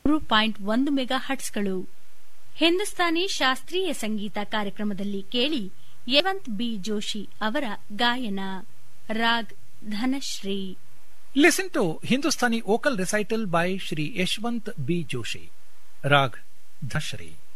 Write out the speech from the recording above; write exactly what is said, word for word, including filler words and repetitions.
ಮೂರು ಪಾಯಿಂಟ್ ಒಂದು ಮೆಗಾ ಹಟ್ಸ್ಗಳು. ಹಿಂದೂಸ್ತಾನಿ ಶಾಸ್ತ್ರೀಯ ಸಂಗೀತ ಕಾರ್ಯಕ್ರಮದಲ್ಲಿ ಕೇಳಿ ಯಶವಂತ್ ಬಿ ಜೋಶಿ ಅವರ ಗಾಯನ. Raag Dhanashree. Listen to Hindustani vocal recital by Shri Yashwant B. Joshi. Rag Dhashri.